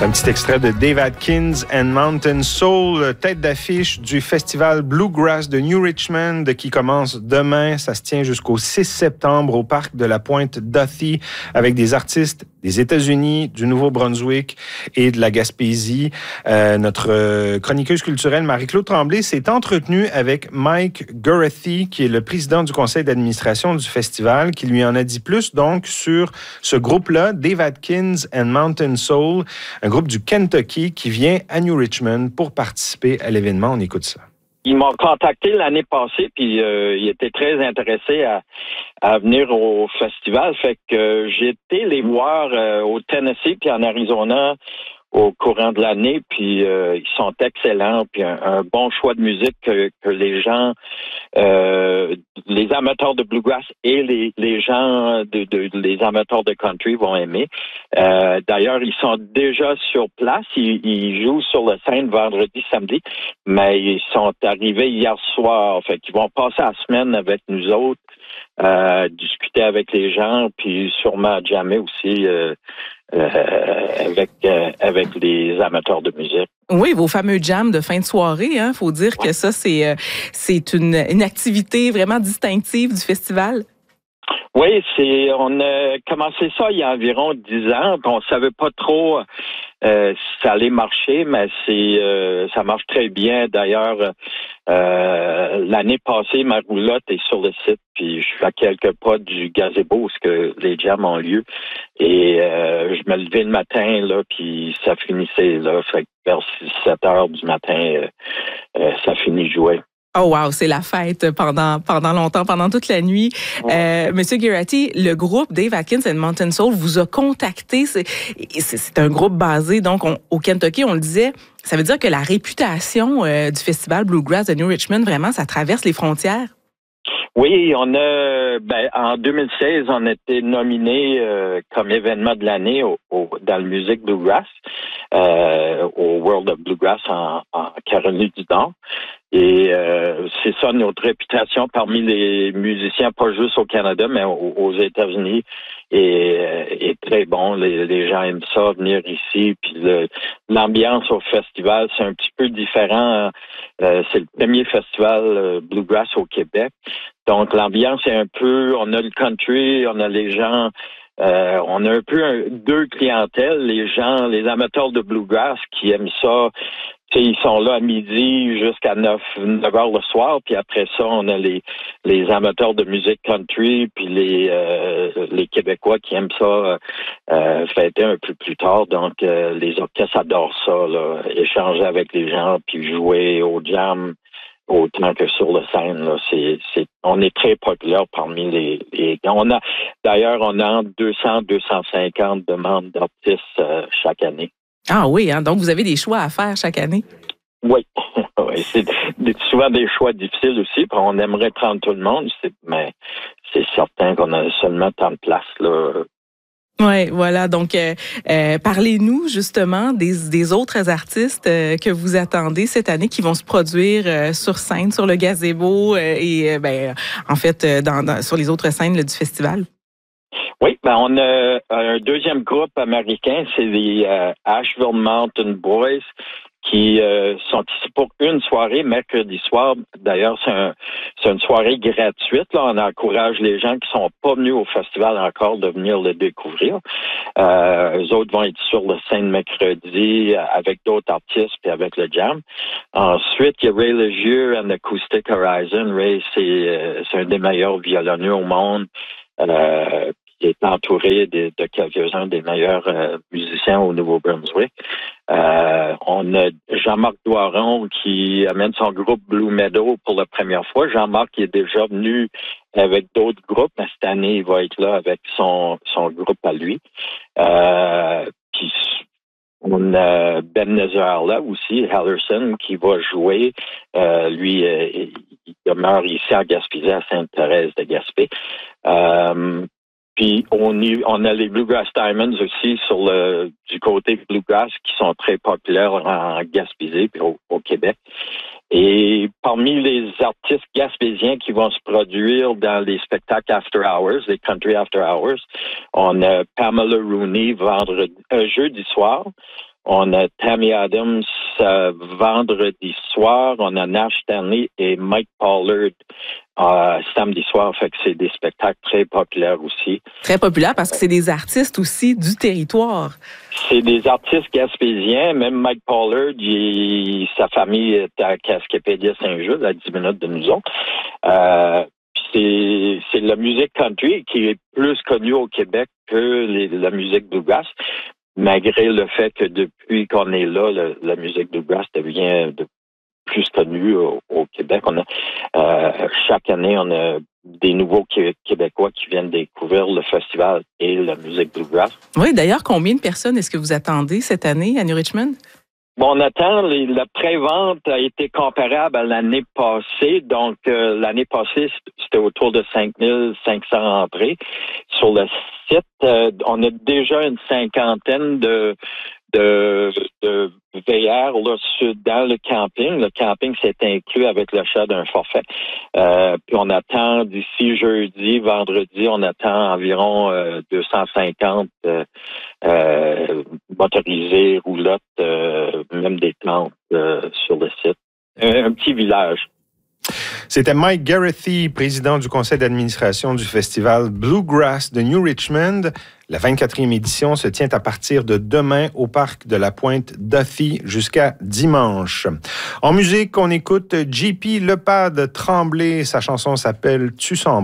Un petit extrait de Dave Atkins and Mountain Soul, tête d'affiche du festival Bluegrass de New Richmond qui commence demain. Ça se tient jusqu'au 6 septembre au parc de la Pointe Duthie avec des artistes des États-Unis, du Nouveau-Brunswick et de la Gaspésie. Notre chroniqueuse culturelle Marie-Claude Tremblay s'est entretenue avec Mike Geraghty, qui est le président du conseil d'administration du festival, qui lui en a dit plus donc sur ce groupe-là, Dave Atkins and Mountain Soul, un groupe du Kentucky qui vient à New Richmond pour participer à l'événement. On écoute ça. Ils m'ont contacté l'année passée, puis ils étaient très intéressés à venir au festival. Fait que j'ai été les voir au Tennessee puis en Arizona au courant de l'année, puis ils sont excellents, puis un bon choix de musique que les gens, les amateurs de bluegrass et les gens les amateurs de country vont aimer. D'ailleurs, ils sont déjà sur place, ils jouent sur la scène vendredi, samedi, mais ils sont arrivés hier soir, fait qu'ils vont passer la semaine avec nous autres, discuter avec les gens, puis sûrement jammer aussi avec les amateurs de musique. Oui, vos fameux jams de fin de soirée, hein. Faut dire que ça, c'est une activité vraiment distinctive du festival. Oui, on a commencé ça il y a environ 10 ans. On savait pas trop si ça allait marcher, mais ça marche très bien. D'ailleurs, l'année passée, ma roulotte est sur le site, puis je suis à quelques pas du gazebo où les jams ont lieu. Et je me levais le matin, là, puis ça finissait là. Fait que vers 7 heures du matin, ça finit de jouer. Oh wow, c'est la fête pendant longtemps, pendant toute la nuit. Monsieur Geraghty, le groupe Dave Atkins and Mountain Soul vous a contacté. C'est un groupe basé donc au Kentucky, on le disait. Ça veut dire que la réputation du festival Bluegrass de New Richmond, vraiment, ça traverse les frontières. Oui, en 2016, on a été nominé comme événement de l'année dans le Music Bluegrass, au World of Bluegrass en Caroline du Nord. Et c'est ça, notre réputation parmi les musiciens, pas juste au Canada, mais aux États-Unis, est très bon. Les gens aiment ça, venir ici. Puis l'ambiance au festival, c'est un petit peu différent. C'est le premier festival Bluegrass au Québec. Donc, l'ambiance est un peu... On a le country, on a les gens... on a un peu deux clientèles. Les amateurs de Bluegrass qui aiment ça... Ils sont là à midi jusqu'à 9 heures le soir, puis après ça, on a les amateurs de musique country, puis les Québécois qui aiment ça fêter un peu plus tard. Donc, les orchestres adorent ça, là, échanger avec les gens, puis jouer au jam autant que sur la scène. Là. On est très populaire parmi les D'ailleurs, on a entre 200-250 demandes d'artistes chaque année. Ah oui, hein? Donc vous avez des choix à faire chaque année? Oui, oui. C'est souvent des choix difficiles aussi. On aimerait prendre tout le monde, mais c'est certain qu'on a seulement tant de place là. Oui, voilà. Donc, parlez-nous justement des autres artistes que vous attendez cette année qui vont se produire sur scène, sur le gazebo en fait, sur les autres scènes là, du festival. Oui, on a un deuxième groupe américain, c'est les Asheville Mountain Boys qui sont ici pour une soirée, mercredi soir. D'ailleurs, c'est une soirée gratuite. Là, on encourage les gens qui sont pas venus au festival encore de venir le découvrir. Eux autres vont être sur la scène mercredi avec d'autres artistes puis avec le jam. Ensuite, il y a Ray Legieux and Acoustic Horizon. Ray, c'est un des meilleurs violonneux au monde. Qui est entouré de quelques-uns des meilleurs musiciens au Nouveau-Brunswick. On a Jean-Marc Doiron qui amène son groupe Blue Meadow pour la première fois. Jean-Marc est déjà venu avec d'autres groupes, mais cette année, il va être là avec son groupe à lui. Puis on a Ben Nezarla aussi, Hallerson, qui va jouer. Lui, il demeure ici à Gaspésie, à Sainte-Thérèse de Gaspé. Puis on a les Bluegrass Diamonds aussi du côté Bluegrass qui sont très populaires en Gaspésie puis au Québec. Et parmi les artistes gaspésiens qui vont se produire dans les spectacles After Hours, les Country After Hours, on a Pamela Rooney jeudi soir. On a Tammy Adams vendredi soir. On a Nash Stanley et Mike Pollard samedi soir. Fait que c'est des spectacles très populaires aussi. Très populaires parce que c'est des artistes aussi du territoire. C'est des artistes gaspésiens. Même Mike Pollard, sa famille est à Cascapédia-Saint-Jules, à 10 minutes de nous autres. C'est la musique country qui est plus connue au Québec que la musique bluegrass. Malgré le fait que depuis qu'on est là, la musique bluegrass devient plus connue au Québec. Chaque année, on a des nouveaux Québécois qui viennent découvrir le festival et la musique bluegrass. Oui, d'ailleurs, combien de personnes est-ce que vous attendez cette année à New Richmond? Bon, on attend, la pré-vente a été comparable à l'année passée. Donc, l'année passée, c'était autour de 5500 entrées. Sur le site, on a déjà une cinquantaine de VR là, dans le camping. Le camping, c'est inclus avec l'achat d'un forfait. Puis on attend d'ici jeudi, vendredi, on attend environ 250 motorisés, roulottes, même des tentes sur le site. Un petit village. C'était Mike Garrethy, président du conseil d'administration du festival Bluegrass de New Richmond. La 24e édition se tient à partir de demain au parc de la Pointe Duthie jusqu'à dimanche. En musique, on écoute JP Lepad Tremblay. Sa chanson s'appelle « Tu sens bon ».